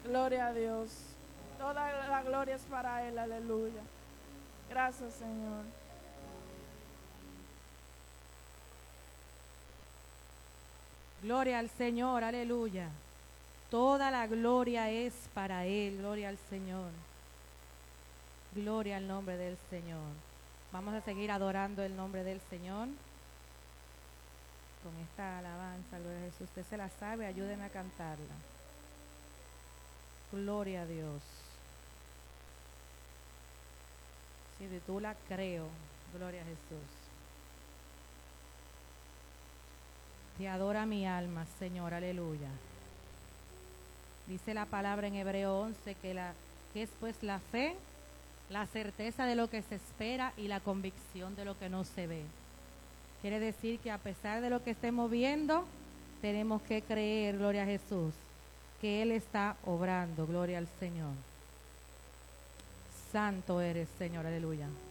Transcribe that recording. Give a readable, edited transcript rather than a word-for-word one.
Gloria a Dios. Toda la gloria es para Él, aleluya. Gracias, Señor. Gloria al Señor, aleluya. Toda la gloria es para Él, gloria al Señor. Gloria al nombre del Señor. Vamos a seguir adorando el nombre del Señor con esta alabanza, gloria a Jesús. Usted se la sabe, ayúdeme a cantarla. Gloria a Dios. Si de tú la creo, gloria a Jesús. Te adora mi alma, Señor, aleluya. Dice la palabra en Hebreo 11 que es pues la fe, la certeza de lo que se espera y la convicción de lo que no se ve. Quiere decir que a pesar de lo que estemos viendo, tenemos que creer, gloria a Jesús, que Él está obrando, gloria al Señor. Santo eres, Señor, aleluya.